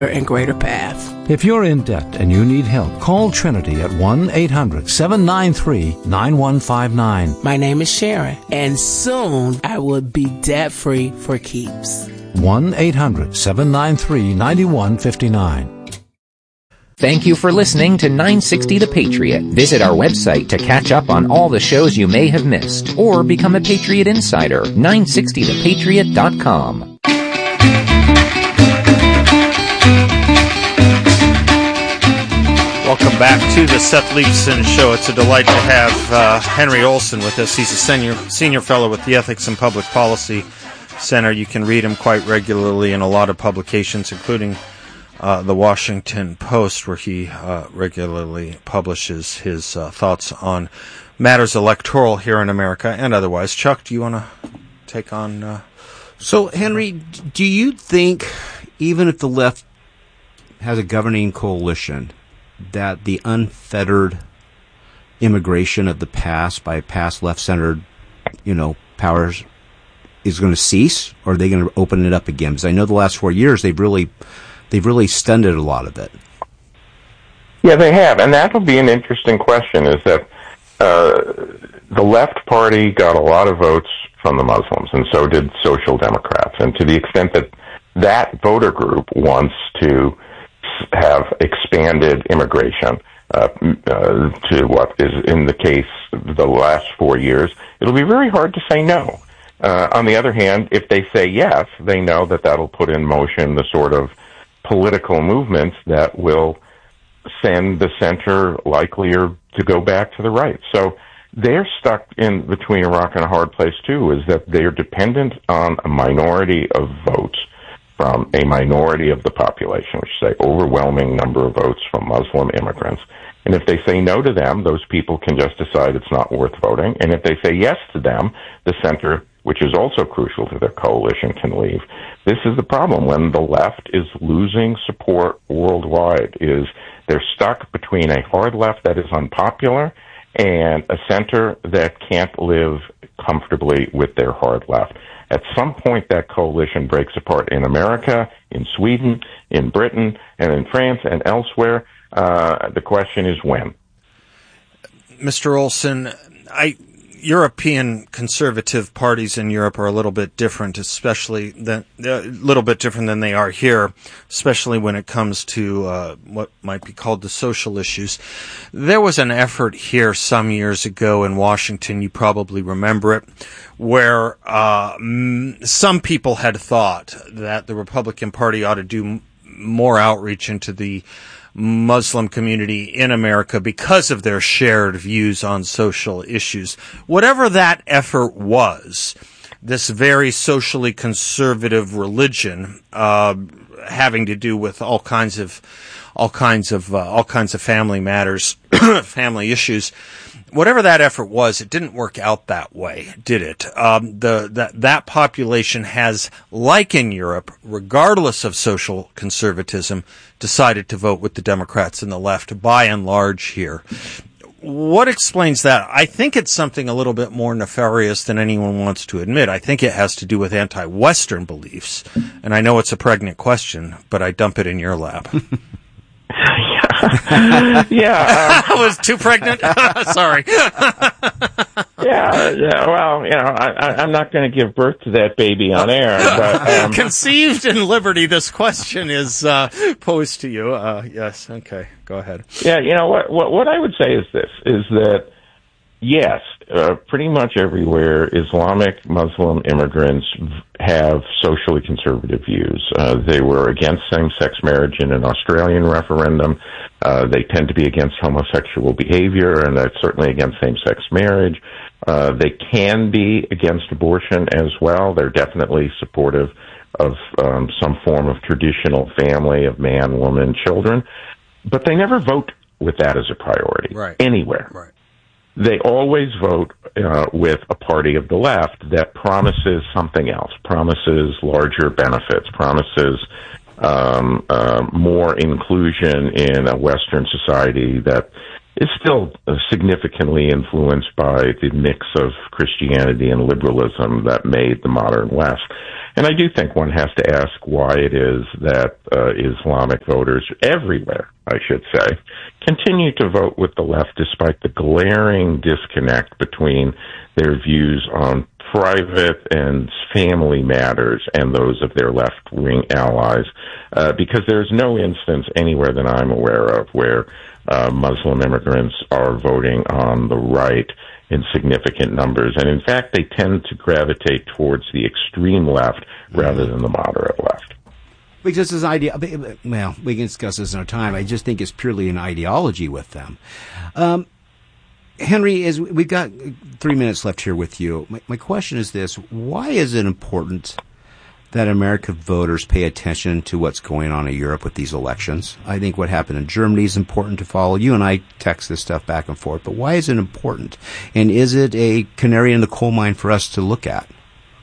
and greater path. If you're in debt and you need help, call Trinity at 1-800-793-9159. My name is Sharon, and soon I will be debt-free for keeps. 1-800-793-9159. Thank you for listening to 960 The Patriot. Visit our website to catch up on all the shows you may have missed, or become a Patriot Insider, 960thepatriot.com. Welcome back to the Seth Leibsohn Show. It's a delight to have Henry Olsen with us. He's a senior fellow with the Ethics and Public Policy Center. You can read him quite regularly in a lot of publications, including the Washington Post, where he regularly publishes his thoughts on matters electoral here in America and otherwise. Chuck, do you want to take on... So, Henry, do you think, even if the left has a governing coalition, that the unfettered immigration of the past by past left-centered, powers is going to cease, or are they going to open it up again? Because I know the last 4 years they've really stunted a lot of it. Yeah, they have, and that'll be an interesting question. Is that the left party got a lot of votes from the Muslims, and so did Social Democrats, and to the extent that that voter group wants to have expanded immigration to what is in the case the last 4 years, it'll be very hard to say no. On the other hand, if they say yes, they know that that'll put in motion the sort of political movements that will send the center likelier to go back to the right. So they're stuck in between a rock and a hard place, too, is that they're dependent on a minority of votes from a minority of the population, which is an overwhelming number of votes from Muslim immigrants. And if they say no to them, those people can just decide it's not worth voting. And if they say yes to them, the center, which is also crucial to their coalition, can leave. This is the problem when the left is losing support worldwide, is they're stuck between a hard left that is unpopular and a center that can't live comfortably with their hard left. At some point, that coalition breaks apart in America, in Sweden, in Britain, and in France, and elsewhere. The question is when. Mr. Olsen, European conservative parties in Europe are a little bit different, especially a little bit different than they are here, especially when it comes to what might be called the social issues. There was an effort here some years ago in Washington, you probably remember it, where some people had thought that the Republican Party ought to do more outreach into the Muslim community in America because of their shared views on social issues. Whatever that effort was, this very socially conservative religion, having to do with all kinds of family matters, family issues. Whatever that effort was, it didn't work out that way, did it? That population has, like in Europe, regardless of social conservatism, decided to vote with the Democrats and the left by and large here. What explains that? I think it's something a little bit more nefarious than anyone wants to admit. I think it has to do with anti-Western beliefs. And I know it's a pregnant question, but I dump it in your lap. Yeah. I was too pregnant? Sorry. Yeah. Well, I'm not going to give birth to that baby on air. But, conceived in liberty, this question is posed to you. Yes. Okay. Go ahead. Yeah. What I would say is this: is that yes, pretty much everywhere, Islamic Muslim immigrants have socially conservative views. They were against same-sex marriage in an Australian referendum. They tend to be against homosexual behavior, and that's certainly against same-sex marriage. They can be against abortion as well. They're definitely supportive of some form of traditional family of man, woman, children. But they never vote with that as a priority anywhere. Right. They always vote with a party of the left that promises something else, promises larger benefits, promises more inclusion in a Western society that is still significantly influenced by the mix of Christianity and liberalism that made the modern West. And I do think one has to ask why it is that Islamic voters everywhere, I should say, continue to vote with the left despite the glaring disconnect between their views on private and family matters and those of their left-wing allies, because there's no instance anywhere that I'm aware of where Muslim immigrants are voting on the right in significant numbers. And in fact, they tend to gravitate towards the extreme left rather than the moderate left. Because this idea, well, we can discuss this in our time. I just think it's purely an ideology with them. Henry, we've got 3 minutes left here with you. My question is this: why is it important that American voters pay attention to what's going on in Europe with these elections? I think what happened in Germany is important to follow. You and I text this stuff back and forth, but why is it important? And is it a canary in the coal mine for us to look at?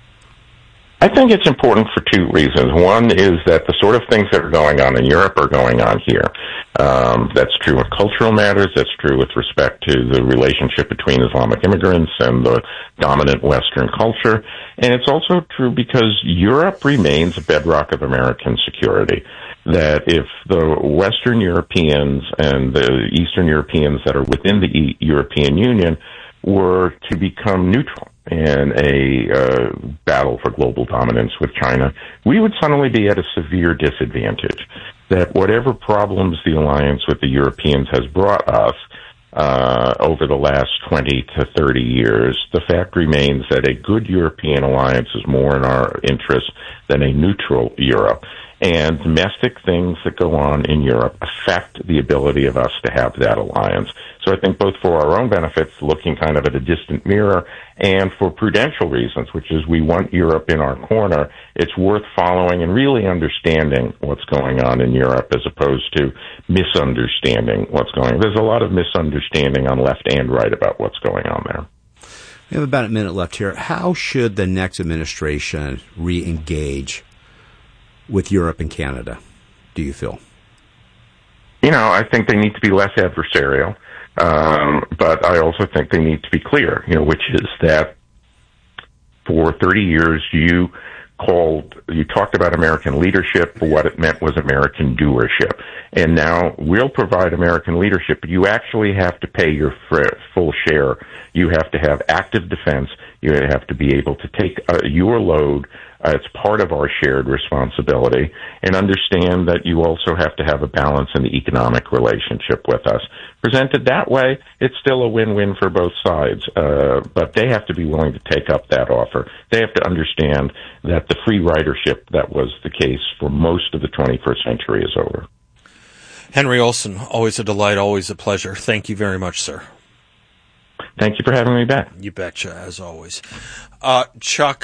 I think it's important for two reasons. One is that the sort of things that are going on in Europe are going on here. That's true with cultural matters. That's true with respect to the relationship between Islamic immigrants and the dominant Western culture. And it's also true because Europe remains a bedrock of American security. That if the Western Europeans and the Eastern Europeans that are within the European Union were to become neutral in a battle for global dominance with China, we would suddenly be at a severe disadvantage. That whatever problems the alliance with the Europeans has brought us over the last 20 to 30 years, the fact remains that a good European alliance is more in our interest than a neutral Europe. And domestic things that go on in Europe affect the ability of us to have that alliance. So I think both for our own benefits, looking kind of at a distant mirror, and for prudential reasons, which is we want Europe in our corner, it's worth following and really understanding what's going on in Europe as opposed to misunderstanding what's going on. There's a lot of misunderstanding on left and right about what's going on there. We have about a minute left here. How should the next administration re-engage with Europe and Canada, do you feel? I think they need to be less adversarial, but I also think they need to be clear, which is that for 30 years you talked about American leadership, but what it meant was American doership. And now we'll provide American leadership, but you actually have to pay your full share. You have to have active defense. You have to be able to take your load. It's part of our shared responsibility, and understand that you also have to have a balance in the economic relationship with us. Presented that way, it's still a win-win for both sides, but they have to be willing to take up that offer. They have to understand that the free ridership that was the case for most of the 21st century is over. Henry Olsen, always a delight, always a pleasure. Thank you very much, sir. Thank you for having me back. You betcha, as always. Chuck,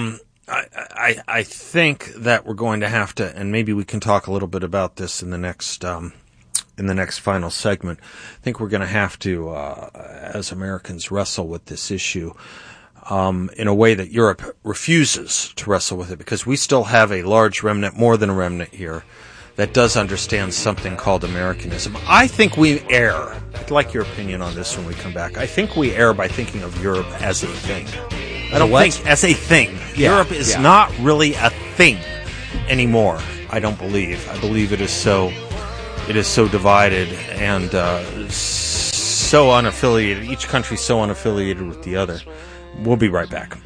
I think that we're going to have to, and maybe we can talk a little bit about this in the next final segment. I think we're going to have to, as Americans, wrestle with this issue in a way that Europe refuses to wrestle with it, because we still have a large remnant, more than a remnant here, that does understand something called Americanism. I think we err. I'd like your opinion on this when we come back. I think we err by thinking of Europe as a thing. I don't think as a thing. Yeah, Europe is not really a thing anymore. I don't believe. I believe it is so divided and so unaffiliated. Each country so unaffiliated with the other. We'll be right back.